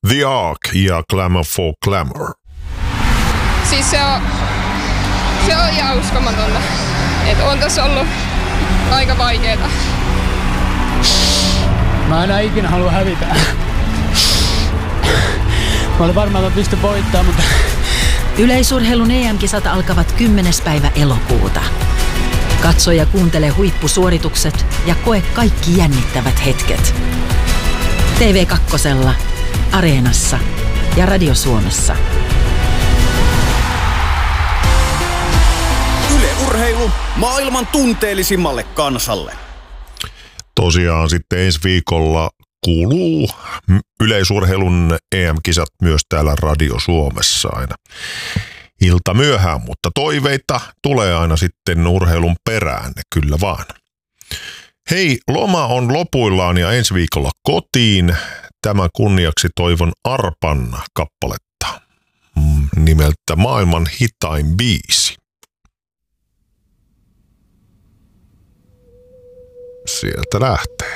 The Ark ja Glamour for Glamour. Siis se on ihan uskomatonta. Että on tässä ollut aika vaikeeta. Mä aina ikinä halua hävitä. Mä olin varmaan, että mä pystyn voittamaan, mutta... Yleisurheilun EM-kisat alkavat 10. päivä elokuuta. Katso ja kuuntele huippusuoritukset ja koe kaikki jännittävät hetket. TV2, Areenassa ja Radio Suomessa. Yle Urheilu maailman tunteellisimmalle kansalle. Tosiaan sitten ensi viikolla kuuluu yleisurheilun EM-kisat myös täällä Radio Suomessa aina ilta myöhään, mutta toiveita tulee aina sitten urheilun perään, kyllä vaan. Hei, loma on lopuillaan ja ensi viikolla kotiin. Tämä kunniaksi toivon Arpan kappaletta nimeltä Maailman hitain biisi. Sieltä lähtee.